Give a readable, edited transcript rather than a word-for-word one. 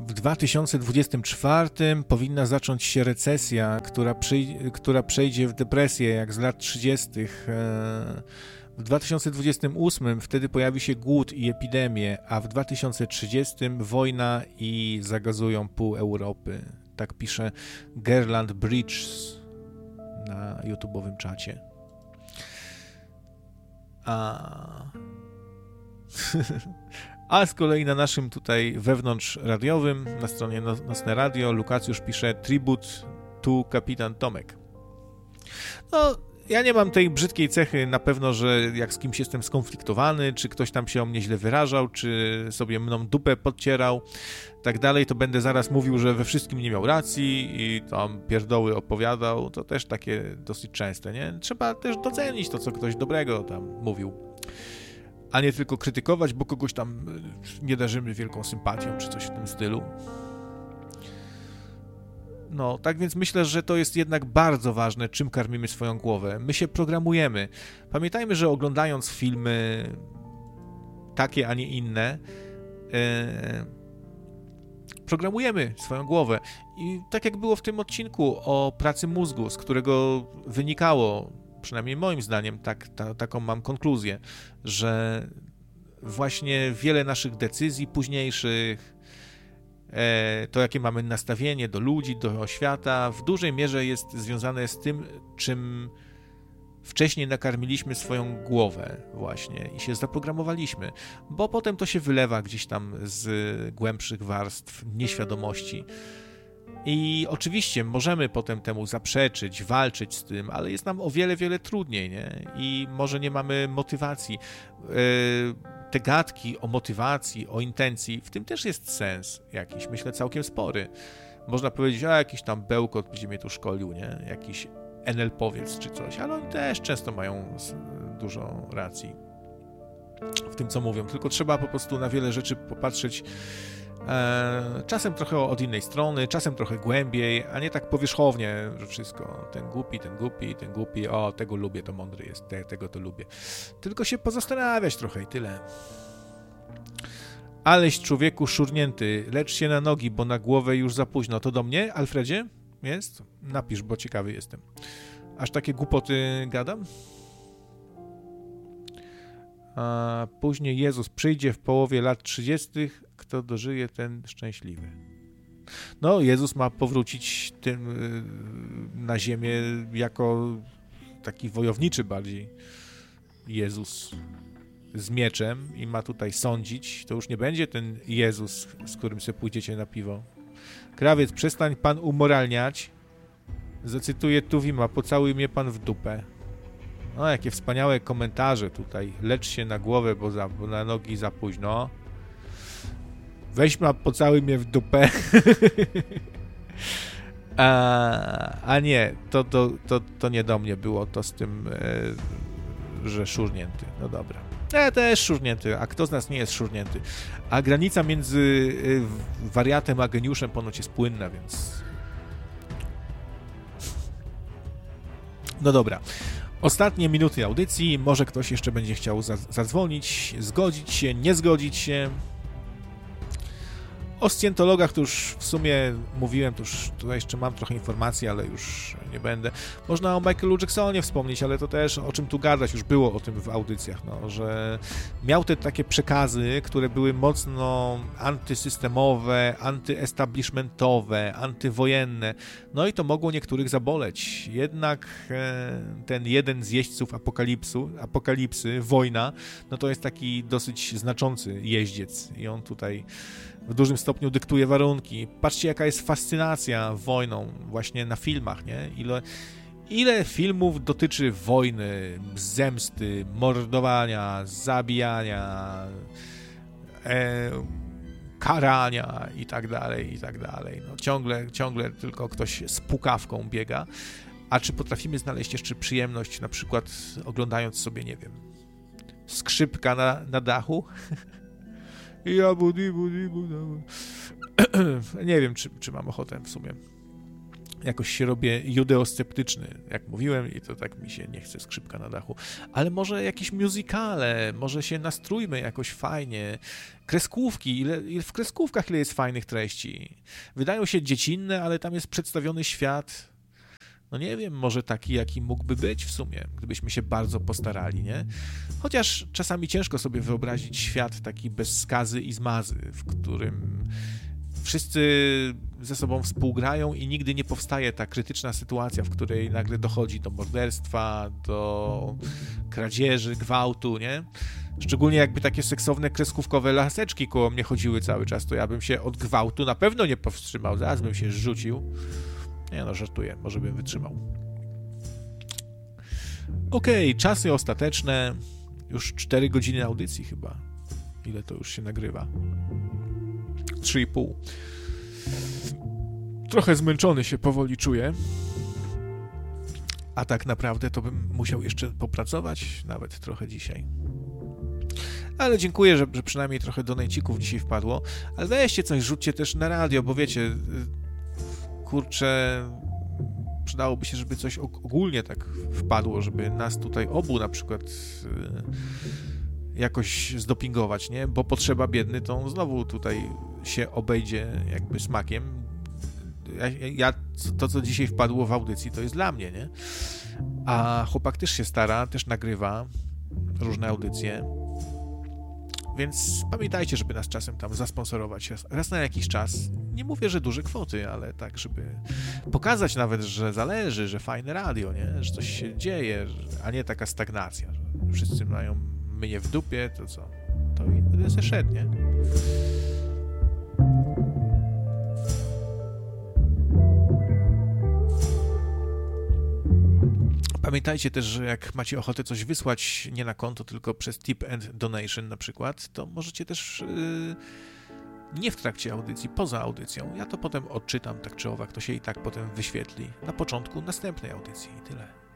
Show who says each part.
Speaker 1: w 2024 powinna zacząć się recesja, która przejdzie w depresję, jak z lat 30. W 2028 wtedy pojawi się głód i epidemie, a w 2030 wojna i zagazują pół Europy. Tak pisze Gerland Bridges na YouTube'owym czacie. A z kolei na naszym tutaj wewnątrz radiowym, na stronie Nocne Radio, Lukacjusz pisze tribut to kapitan Tomek. No, ja nie mam tej brzydkiej cechy na pewno, że jak z kimś jestem skonfliktowany, czy ktoś tam się o mnie źle wyrażał, czy sobie mną dupę podcierał, tak dalej, to będę zaraz mówił, że we wszystkim nie miał racji i tam pierdoły opowiadał. To też takie dosyć częste, nie? Trzeba też docenić to, co ktoś dobrego tam mówił, a nie tylko krytykować, bo kogoś tam nie darzymy wielką sympatią, czy coś w tym stylu. No, tak więc myślę, że to jest jednak bardzo ważne, czym karmimy swoją głowę. My się programujemy. Pamiętajmy, że oglądając filmy takie, a nie inne, programujemy swoją głowę. I tak jak było w tym odcinku o pracy mózgu, z którego wynikało, przynajmniej moim zdaniem, taką mam konkluzję, że właśnie wiele naszych decyzji późniejszych, to jakie mamy nastawienie do ludzi, do świata, w dużej mierze jest związane z tym, czym wcześniej nakarmiliśmy swoją głowę właśnie i się zaprogramowaliśmy, bo potem to się wylewa gdzieś tam z głębszych warstw nieświadomości. I oczywiście możemy potem temu zaprzeczyć, walczyć z tym, ale jest nam o wiele, wiele trudniej, nie? I może nie mamy motywacji. Te gadki o motywacji, o intencji, w tym też jest sens jakiś, myślę, całkiem spory. Można powiedzieć, jakiś tam bełkot będzie mnie tu szkolił, nie? Jakiś NL-powiec czy coś, ale oni też często mają dużo racji w tym, co mówią. Tylko trzeba po prostu na wiele rzeczy popatrzeć czasem trochę od innej strony, czasem trochę głębiej, a nie tak powierzchownie, że wszystko, ten głupi, o, tego lubię, to mądry jest, tego to lubię. Tylko się pozastanawiać trochę i tyle. Aleś człowieku szurnięty, lecz się na nogi, bo na głowę już za późno. To do mnie, Alfredzie? Jest? Napisz, bo ciekawy jestem. Aż takie głupoty gadam? A później Jezus przyjdzie w połowie lat 30., kto dożyje, ten szczęśliwy. No, Jezus ma powrócić na ziemię jako taki wojowniczy bardziej Jezus z mieczem i ma tutaj sądzić. To już nie będzie ten Jezus, z którym sobie pójdziecie na piwo. Krawiec, przestań pan umoralniać. Zacytuję Tuwima, pocałuj mnie pan w dupę. No, jakie wspaniałe komentarze tutaj. Lecz się na głowę, bo na nogi za późno. Weź ma, pocałuj mnie w dupę. A nie, to nie do mnie było, to z tym, że szurnięty. No dobra. Też szurnięty, a kto z nas nie jest szurnięty? A granica między wariatem a geniuszem ponoć jest płynna, więc... No dobra. Ostatnie minuty audycji. Może ktoś jeszcze będzie chciał zadzwonić, zgodzić się, nie zgodzić się. O scjentologach to już w sumie mówiłem, to już tutaj jeszcze mam trochę informacji, ale już nie będę. Można o Michaelu Jacksonie wspomnieć, ale to też o czym tu gadać, już było o tym w audycjach, no, że miał te takie przekazy, które były mocno antysystemowe, antyestablishmentowe, antywojenne, no i to mogło niektórych zaboleć. Jednak ten jeden z jeźdźców apokalipsy, wojna, no to jest taki dosyć znaczący jeździec i on tutaj w dużym stopniu dyktuje warunki. Patrzcie, jaka jest fascynacja wojną właśnie na filmach, nie? Ile filmów dotyczy wojny, zemsty, mordowania, zabijania, karania i tak dalej, i tak dalej. No, ciągle tylko ktoś z pukawką biega. A czy potrafimy znaleźć jeszcze przyjemność, na przykład oglądając sobie, nie wiem, skrzypka na dachu? Nie wiem, czy mam ochotę w sumie. Jakoś się robię judeosceptyczny, jak mówiłem, i to tak mi się nie chce skrzypka na dachu. Ale może jakieś musicale, może się nastrójmy jakoś fajnie. Kreskówki, w kreskówkach ile jest fajnych treści. Wydają się dziecinne, ale tam jest przedstawiony świat, no nie wiem, może taki, jaki mógłby być w sumie, gdybyśmy się bardzo postarali, nie? Chociaż czasami ciężko sobie wyobrazić świat taki bez skazy i zmazy, w którym wszyscy ze sobą współgrają i nigdy nie powstaje ta krytyczna sytuacja, w której nagle dochodzi do morderstwa, do kradzieży, gwałtu, nie? Szczególnie jakby takie seksowne, kreskówkowe laseczki koło mnie chodziły cały czas, to ja bym się od gwałtu na pewno nie powstrzymał, zaraz bym się rzucił. Nie no, żartuję, może bym wytrzymał. Okej, czasy ostateczne. Już 4 godziny audycji chyba. Ile to już się nagrywa? 3,5. Trochę zmęczony się powoli czuję. A tak naprawdę to bym musiał jeszcze popracować, nawet trochę dzisiaj. Ale dziękuję, że przynajmniej trochę donejcików dzisiaj wpadło. Ale weźcie coś, rzućcie też na radio, bo wiecie, kurczę, przydałoby się, żeby coś ogólnie tak wpadło, żeby nas tutaj obu na przykład jakoś zdopingować, nie? Bo potrzeba biedny to znowu tutaj się obejdzie jakby smakiem. To, co dzisiaj wpadło w audycji, to jest dla mnie, nie? A chłopak też się stara, też nagrywa różne audycje. Więc pamiętajcie, żeby nas czasem tam zasponsorować raz na jakiś czas. Nie mówię, że duże kwoty, ale tak, żeby pokazać nawet, że zależy, że fajne radio, nie? Że coś się dzieje, a nie taka stagnacja, że wszyscy mają mnie w dupie, to co? To i będę se szedł, nie? Pamiętajcie też, że jak macie ochotę coś wysłać nie na konto, tylko przez tip and donation na przykład, to możecie też nie w trakcie audycji, poza audycją. Ja to potem odczytam tak czy owak, to się i tak potem wyświetli na początku następnej audycji i tyle.